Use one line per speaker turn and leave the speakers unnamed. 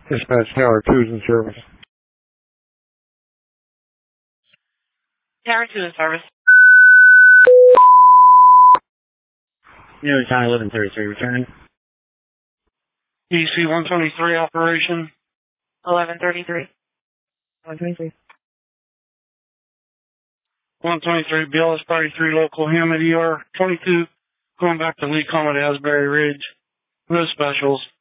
Dispatch Tower 2's in service.
Tower 2 in service.
New County 1133 returning.
EC 123 operation.
1133.
123.
123 BLS Party 3 local Hammond ER 22 going back to Lee Comet Asbury Ridge. No specials.